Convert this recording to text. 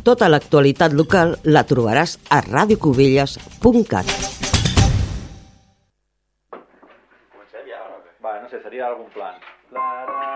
Tota l'actualitat local la trobaràs a radiocubelles.cat. Comencem ja o no? Va, no sé, seria algun plan.